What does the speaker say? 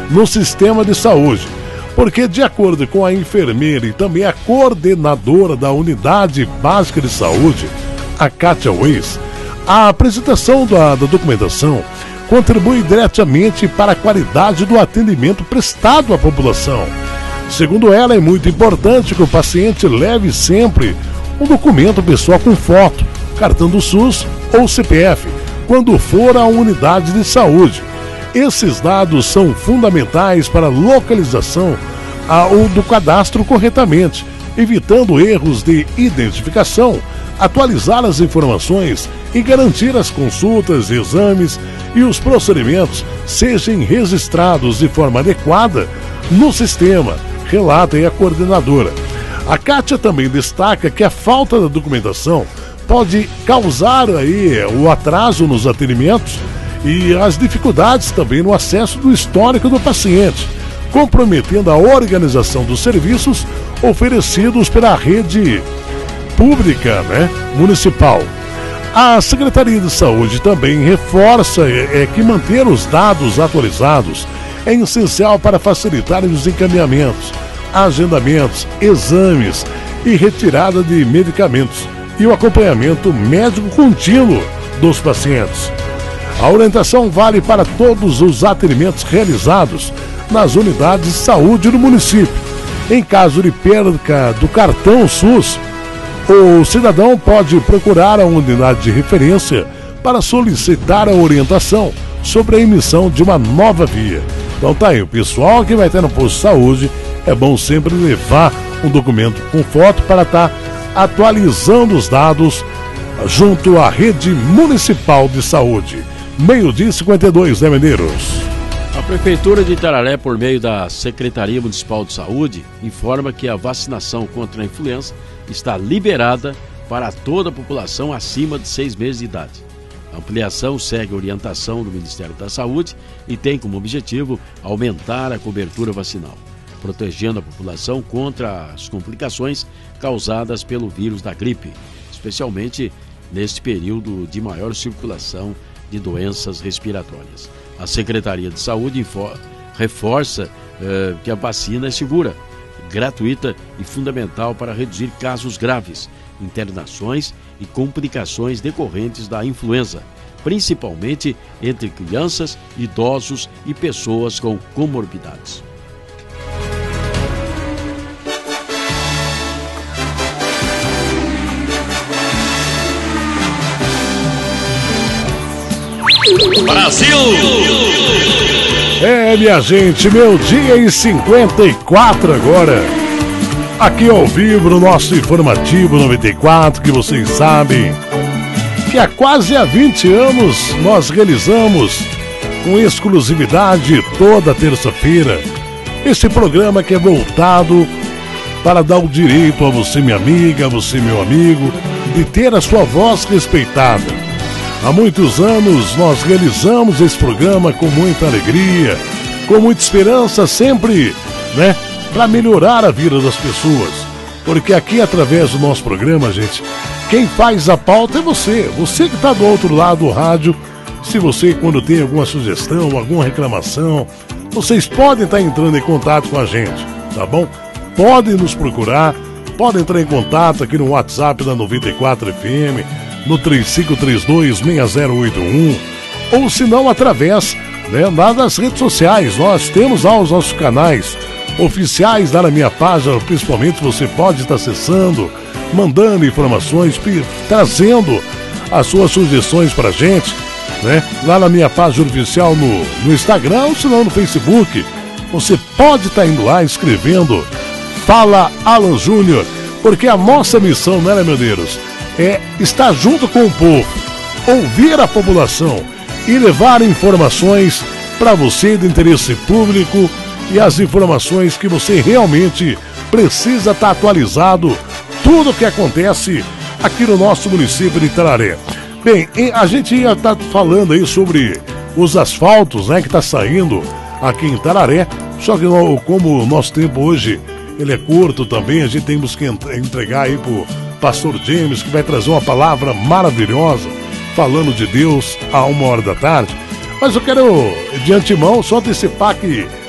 no sistema de saúde. Porque, de acordo com a enfermeira e também a coordenadora da Unidade Básica de Saúde, a Kátia Weiss, a apresentação da documentação contribui diretamente para a qualidade do atendimento prestado à população. Segundo ela, é muito importante que o paciente leve sempre um documento pessoal com foto, cartão do SUS ou CPF, quando for à unidade de saúde. Esses dados são fundamentais para a localização do cadastro corretamente, evitando erros de identificação, atualizar as informações e garantir as consultas, exames e os procedimentos sejam registrados de forma adequada no sistema, relata a coordenadora. A Kátia também destaca que a falta da documentação pode causar o atraso nos atendimentos e as dificuldades também no acesso do histórico do paciente, comprometendo a organização dos serviços oferecidos pela rede pública, municipal. A Secretaria de Saúde também reforça que manter os dados atualizados é essencial para facilitar os encaminhamentos, agendamentos, exames e retirada de medicamentos e o acompanhamento médico contínuo dos pacientes. A orientação vale para todos os atendimentos realizados nas unidades de saúde do município. Em caso de perda do cartão SUS, o cidadão pode procurar a unidade de referência para solicitar a orientação sobre a emissão de uma nova via. Então tá aí, o pessoal que vai ter no posto de saúde, é bom sempre levar um documento com foto para estar atualizando os dados junto à rede municipal de saúde. 12h52, Medeiros. A Prefeitura de Itararé, por meio da Secretaria Municipal de Saúde, informa que a vacinação contra a influenza está liberada para toda a população acima de 6 meses de idade. A ampliação segue a orientação do Ministério da Saúde e tem como objetivo aumentar a cobertura vacinal, protegendo a população contra as complicações causadas pelo vírus da gripe, especialmente neste período de maior circulação de doenças respiratórias. A Secretaria de Saúde reforça que a vacina é segura, gratuita e fundamental para reduzir casos graves, internações e complicações decorrentes da influenza, principalmente entre crianças, idosos e pessoas com comorbidades. Brasil! Minha gente, 12h54 agora. Aqui ao vivo no nosso Informativo 94, que vocês sabem que há quase 20 anos nós realizamos com exclusividade toda terça-feira esse programa que é voltado para dar o direito a você, minha amiga, a você, meu amigo, de ter a sua voz respeitada. Há muitos anos nós realizamos esse programa com muita alegria, com muita esperança, sempre, para melhorar a vida das pessoas. Porque aqui, através do nosso programa, gente, quem faz a pauta é você. Você que está do outro lado do rádio. Se você, quando tem alguma sugestão, alguma reclamação, vocês podem estar entrando em contato com a gente, tá bom? Podem nos procurar, podem entrar em contato aqui no WhatsApp da 94 FM, no 3532-6081, ou se não, através lá das redes sociais. Nós temos lá os nossos canais oficiais lá na minha página, principalmente você pode estar acessando, mandando informações, trazendo as suas sugestões pra gente, lá na minha página oficial no Instagram, ou se não no Facebook. Você pode estar indo lá escrevendo Fala Alan Júnior, porque a nossa missão, né, Medeiros, é estar junto com o povo, ouvir a população e levar informações para você de interesse público e as informações que você realmente precisa estar atualizado, tudo o que acontece aqui no nosso município de Itararé. Bem, a gente ia estar falando aí sobre os asfaltos, que está saindo aqui em Itararé, só que como o nosso tempo hoje ele é curto também, a gente temos que entregar aí pro Pastor James, que vai trazer uma palavra maravilhosa, falando de Deus a 13h. Mas eu quero, de antemão, só antecipar que